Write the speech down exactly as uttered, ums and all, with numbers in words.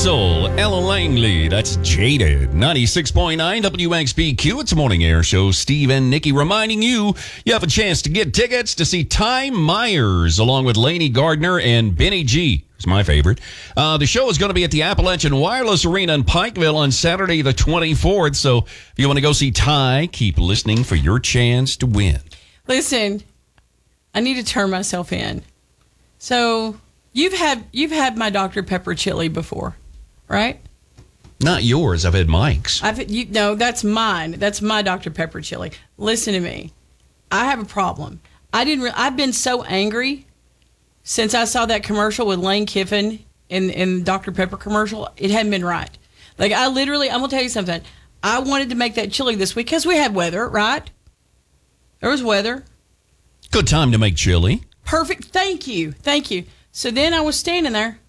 Soul, Ella Langley. That's Jaded. ninety-six point nine W X B Q. It's a morning air show. Steve and Nikki reminding you you have a chance to get tickets to see Ty Myers along with Lainey Gardner and Benny G. Who's my favorite. Uh, the show is going to be at the Appalachian Wireless Arena in Pikeville on Saturday the twenty-fourth. So if you want to go see Ty, keep listening for your chance to win. Listen, I need to turn myself in. So you've had you've had my Doctor Pepper chili before, right? Not yours. I've had Mike's. I've you no, that's mine. That's my Doctor Pepper chili. Listen to me. I have a problem. I didn't. Re- I've been so angry since I saw that commercial with Lane Kiffin in in Doctor Pepper commercial. It hadn't been right. Like I literally, I'm gonna tell you something. I wanted to make that chili this week because we had weather, right? There was weather. Good time to make chili. Perfect. Thank you. Thank you. So then I was standing there